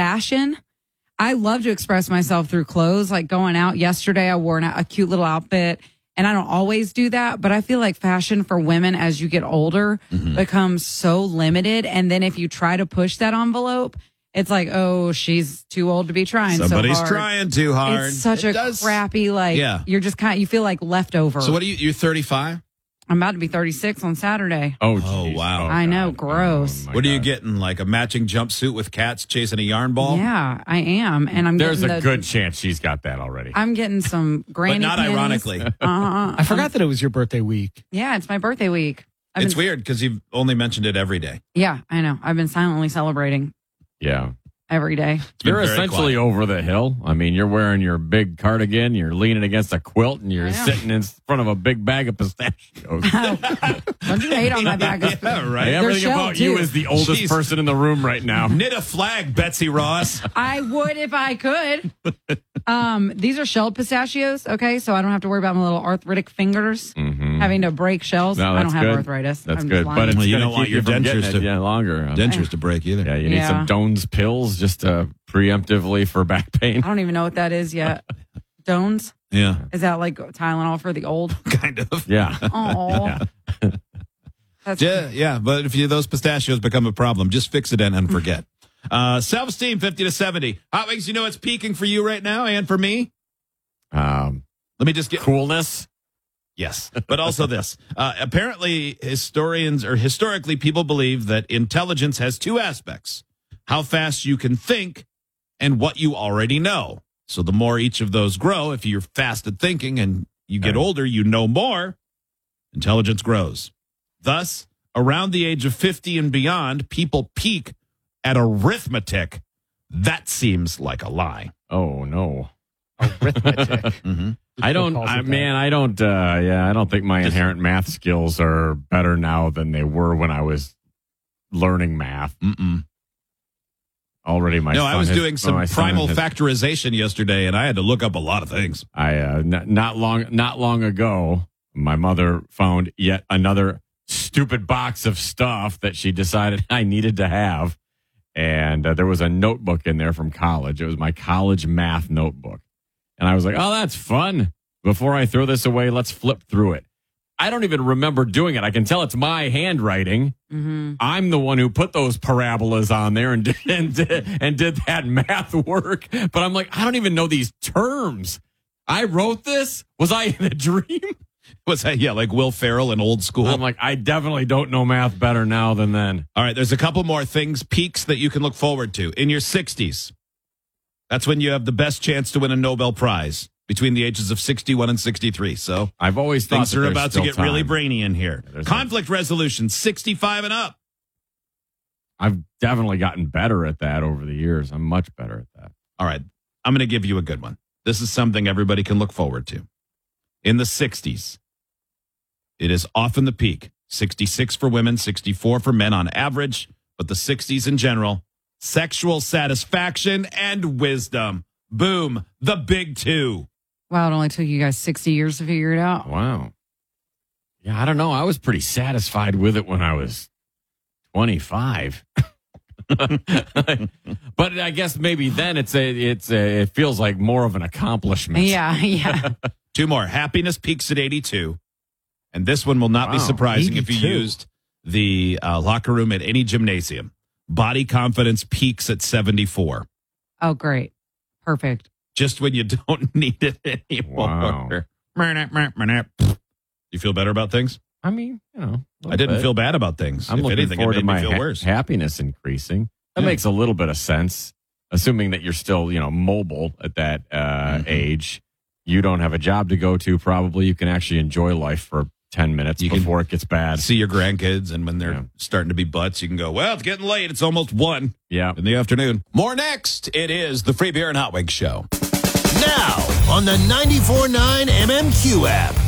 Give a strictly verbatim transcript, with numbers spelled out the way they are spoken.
fashion. I love to express myself through clothes, like going out yesterday. I wore an, a cute little outfit, and I don't always do that, but I feel like fashion for women as you get older mm-hmm. becomes so limited. And then if you try to push that envelope, it's like, oh, she's too old to be trying Somebody's so hard. trying too hard. It's such it a does. crappy, like, yeah. you're just kind of, you feel like leftover. So what are you, you're thirty-five? I'm about to be thirty-six on Saturday. Oh, oh wow. Oh, I know, God. gross. Oh, what God. are you getting, like a matching jumpsuit with cats chasing a yarn ball? Yeah, I am. And I'm There's getting a the, good chance she's got that already. I'm getting some granny But not pins. ironically. Uh-huh. I forgot that it was your birthday week. Yeah, it's my birthday week. I've It's been, weird because you've only mentioned it every day. Yeah, I know. I've been silently celebrating Yeah. every day. been You're very essentially quiet. over the hill. I mean, you're wearing your big cardigan, you're leaning against a quilt, and you're I know. sitting in front of a big bag of pistachios. Don't you hate on my bag of Yeah, right. Hey, everything shelled, about you too. is the oldest Jeez. person in the room right now. Knit a flag, Betsy Ross. I would if I could. Um, these are shelled pistachios, okay? So I don't have to worry about my little arthritic fingers Mm-hmm. having to break shells. No, I don't that's have good. arthritis. That's I'm good. just lying. But it's Well, you gonna don't want keep your you from getting dentures it, to- yeah, longer. Dentures to break either. Yeah, you need Yeah. some Doan's pills just to preemptively for back pain. I don't even know what that is yet. Dones? Yeah, Is that like Tylenol for the old? kind of. Yeah. Oh. That's Yeah, yeah. But if you, those pistachios become a problem, just fix it and, and forget. Uh, self-esteem, fifty to seventy. Hot Wings, you know it's peaking for you right now and for me? Um, Let me just get... coolness. Yes, but also this. Uh, apparently, historians or historically, people believe that intelligence has two aspects: how fast you can think and what you already know. So the more each of those grow, if you're fast at thinking and you get Okay. older, you know more, intelligence grows. Thus, around the age of fifty and beyond, people peak at arithmetic. That seems like a lie. Oh, no. Arithmetic. Mm-hmm. I don't, calls I, it that. man, I don't, uh, yeah, I don't think my inherent math skills are better now than they were when I was learning math. Mm-mm. Already, my No, son I was has- doing some my son primal has- factorization yesterday, and I had to look up a lot of things. I uh, n- not long, not long ago, my mother found yet another stupid box of stuff that she decided I needed to have, and uh, there was a notebook in there from college. It was my college math notebook, and I was like, "Oh, that's fun." Before I throw this away, let's flip through it. I don't even remember doing it. I can tell it's my handwriting. Mm-hmm. I'm the one who put those parabolas on there and did, and did, and did that math work. But I'm like, I don't even know these terms. I wrote this? Was I in a dream? Was that, yeah, like Will Ferrell in Old School? I'm like, I definitely don't know math better now than then. All right, there's a couple more things, peaks that you can look forward to. In your sixties, that's when you have the best chance to win a Nobel Prize, between the ages of sixty-one and sixty-three. So I've always thought things that are there's about to still get really time. brainy in here. there's Conflict resolution, sixty-five and up. I've definitely gotten better at that over the years. I'm much better at that. All right, I'm going to give you a good one. This is something everybody can look forward to. In the sixties, it is often the peak. sixty-six for women, sixty-four for men on average, but the sixties in general, sexual satisfaction and wisdom. Boom, the big two. Wow, it only took you guys sixty years to figure it out. Wow. Yeah, I don't know. I was pretty satisfied with it when I was twenty-five. But I guess maybe then it's a, it's a, it feels like more of an accomplishment. Yeah, yeah. Two more. Happiness peaks at eighty-two. And this one will not be Wow, surprising if you eighty-two. used the uh, locker room at any gymnasium. Body confidence peaks at seventy-four. Oh, great. Perfect. Just when you don't need it anymore. Wow. You feel better about things? I mean, you know. a I little didn't bit. feel bad about things. I'm if looking anything, it forward made to my me feel ha- worse. happiness increasing. That Yeah. makes a little bit of sense, assuming that you're still, you know, mobile at that uh, Mhm. age. You don't have a job to go to. Probably you can actually enjoy life for ten minutes You can before it gets bad. See your grandkids, and when they're Yeah. starting to be butts, you can go, well, it's getting late. It's almost one Yeah. in the afternoon. More next. It is the Free Beer and Hot Wings Show. Now on the ninety-four point nine M M Q app.